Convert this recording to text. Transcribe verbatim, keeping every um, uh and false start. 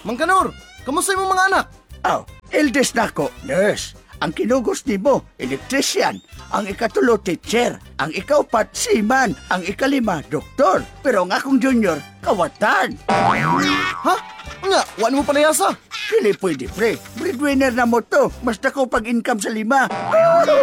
Mang Kanor, kamusta yung mga anak? Aw, eldest na ko, nurse. Ang kinugos ni mo, electrician. Ang ikatulo, teacher. Ang ikaupat, seaman. Ang ikalima, doktor. Pero ang akong junior, kawatan. Ha? Nga, wala mo panayasa. Dili pwede, pre. Breadwinner na mo to. Mas dako pag-income sa lima.